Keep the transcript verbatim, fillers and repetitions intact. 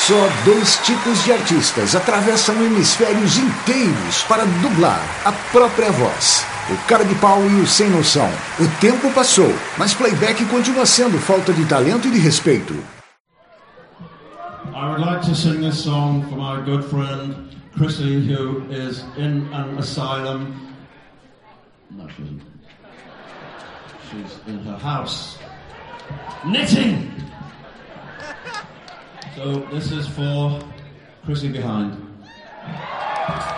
Só dois tipos de artistas atravessam hemisférios inteiros para dublar a própria voz. O cara de pau e o sem noção. O tempo passou, mas playback continua sendo falta de talento e de respeito. I would like to sing this song for my good friend Chrissy, who is in an asylum. No, she isn't. She's in her house. Knitting! So this is for Chrissy behind.